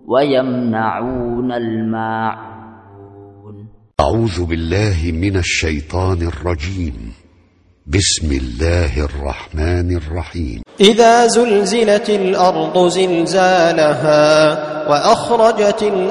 ويمنعون الماعون. أعوذ بالله من الشيطان الرجيم. بسم الله الرحمن الرحيم. إذا زلزلت الأرض زلزالها وأخرجت الأرض